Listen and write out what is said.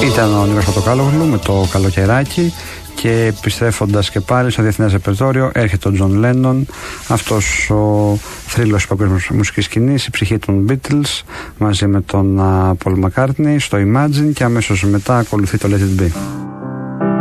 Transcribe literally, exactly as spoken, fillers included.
Ήταν ο Νίκος Παπατοκάλογλου με το Καλοκαιράκι. Και επιστρέφοντας και πάλι στο διεθνές ρεπερτόριο, έρχεται ο Τζον Λένον, αυτός ο θρύλος της παγκόσμιας μουσικής σκηνής, η ψυχή των Beatles, μαζί με τον Paul McCartney στο Imagine, και αμέσως μετά ακολουθεί το Let It Be.